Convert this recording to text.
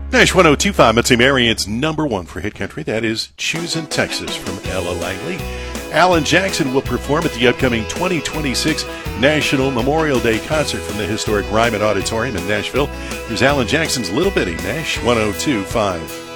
Nash 102.5, Mitzi Marion's number one for hit country. That is Choosin' Texas from Ella Langley. Alan Jackson will perform at the upcoming 2026 National Memorial Day concert from the historic Ryman Auditorium in Nashville. Here's Alan Jackson's Little Bitty, Nash 102.5.